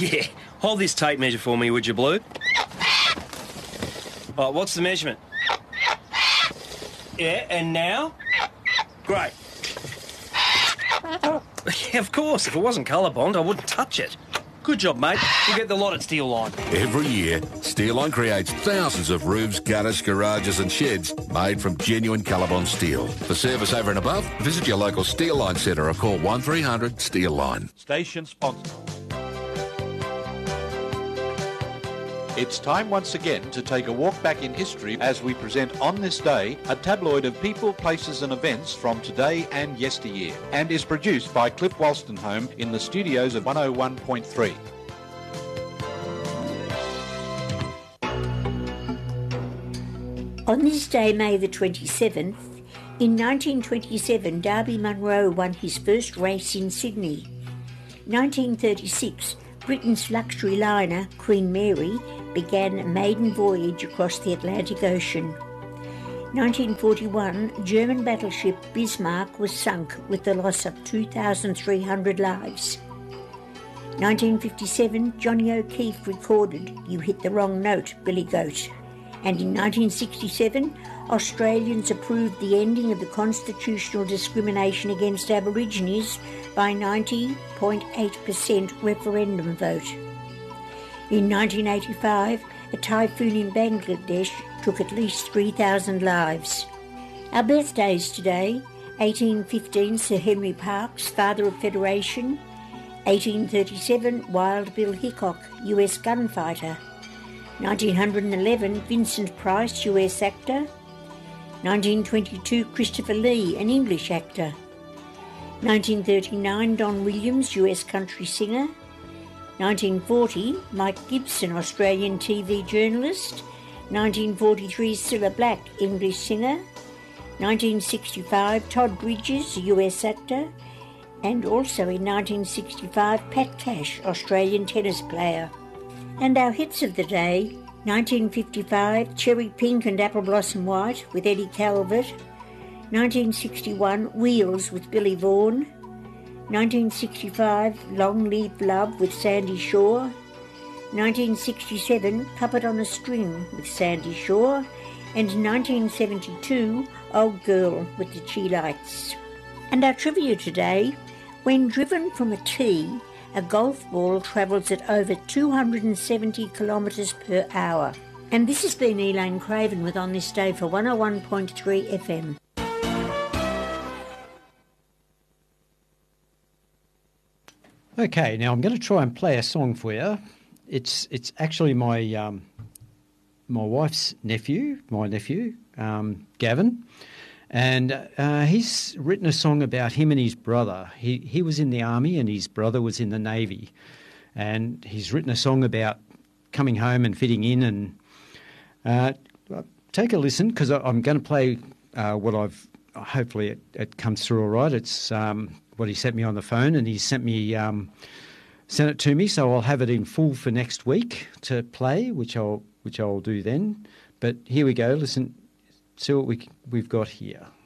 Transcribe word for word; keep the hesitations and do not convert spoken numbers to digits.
Yeah. Hold this tape measure for me, would you, Blue? Oh, what's the measurement? Yeah, and now? Great. Yeah, of course. If it wasn't colour bond, I wouldn't touch it. Good job, mate. You'll get the lot at Steel Line. Every year, Steel Line creates thousands of roofs, gutters, garages and sheds made from genuine Colorbond steel. For service over and above, visit your local Steel Line centre or call one three hundred Steel Line. Station sponsor. It's time once again to take a walk back in history as we present On This Day, a tabloid of people, places and events from today and yesteryear, and is produced by Cliff Wolstenholme in the studios of one oh one point three. On this day, May the twenty-seventh, in nineteen twenty-seven, Darby Munro won his first race in Sydney. nineteen thirty-six, Britain's luxury liner, Queen Mary, began a maiden voyage across the Atlantic Ocean. nineteen forty-one, German battleship Bismarck was sunk with the loss of two thousand three hundred lives. nineteen fifty-seven, Johnny O'Keefe recorded You Hit the Wrong Note, Billy Goat. And in nineteen sixty-seven, Australians approved the ending of the constitutional discrimination against Aborigines by ninety point eight percent referendum vote. In nineteen eighty-five, a typhoon in Bangladesh took at least three thousand lives. Our birthdays today: eighteen fifteen, Sir Henry Parkes, father of Federation; eighteen thirty-seven, Wild Bill Hickok, U S gunfighter; nineteen eleven, Vincent Price, U S actor; nineteen twenty-two, Christopher Lee, an English actor; nineteen thirty-nine, Don Williams, U S country singer; nineteen forty, Mike Gibson, Australian T V journalist; nineteen forty-three, Cilla Black, English singer; nineteen sixty-five, Todd Bridges, U S actor; and also in nineteen sixty-five, Pat Cash, Australian tennis player. And our hits of the day: nineteen fifty-five, Cherry Pink and Apple Blossom White with Eddie Calvert; nineteen sixty-one, Wheels with Billy Vaughan; nineteen sixty-five, Long Live Love with Sandy Shaw; nineteen sixty-seven, Puppet on a String with Sandy Shaw; and nineteen seventy-two, Old Girl with the Cheelites. And our trivia today: when driven from a tee, a golf ball travels at over two hundred seventy kilometres per hour. And this has been Elaine Craven with On This Day for one oh one point three F M. Okay, now I'm going to try and play a song for you. It's it's actually my um, my wife's nephew, my nephew, um, Gavin, and uh, he's written a song about him and his brother. He he was in the army and his brother was in the navy, and he's written a song about coming home and fitting in. And uh, take a listen, because I'm going to play uh, what I've. Hopefully it, it comes through all right. It's um, what he sent me on the phone, and he sent me um, sent it to me, so I'll have it in full for next week to play, which I'll which I'll do then. But here we go. Listen, see what we we've got here.